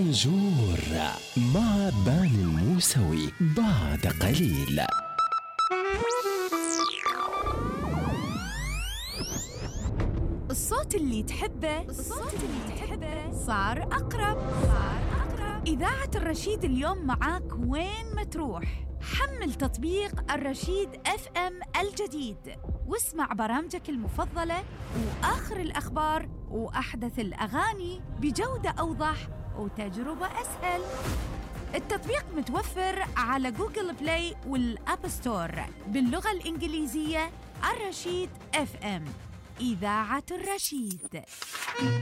بونجور مع بان الموسوي بعد قليل. الصوت اللي تحبه صار أقرب. إذاعة الرشيد اليوم معاك وين ما تروح. حمل تطبيق الرشيد FM الجديد واسمع برامجك المفضلة وآخر الأخبار وأحدث الأغاني بجودة أوضح وتجربة أسهل. التطبيق متوفر على جوجل بلاي والأب ستور باللغة الإنجليزية. الرشيد FM، إذاعة الرشيد.